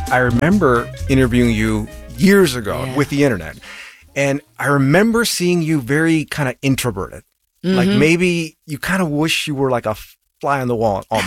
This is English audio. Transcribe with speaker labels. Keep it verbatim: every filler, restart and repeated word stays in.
Speaker 1: I remember interviewing you years ago
Speaker 2: Yeah.
Speaker 1: with the internet. And I remember seeing you very kind of introverted.
Speaker 2: Mm-hmm.
Speaker 1: Like maybe you kind of wish you were like a fly on the wall almost.